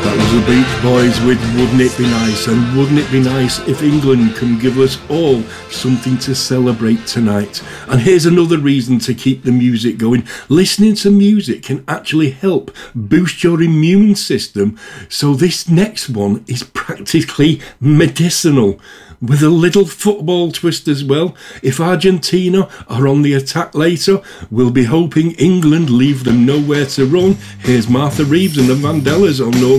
That was the Beach Boys with Wouldn't It Be Nice, and wouldn't it be nice if England can give us all something to celebrate tonight? And here's another reason to keep the music going. Listening to music can actually help boost your immune system, so this next one is practically medicinal, with a little football twist as well. If Argentina are on the attack later, we'll be hoping England leave them nowhere to run. Here's Martha Reeves and the Vandellas on No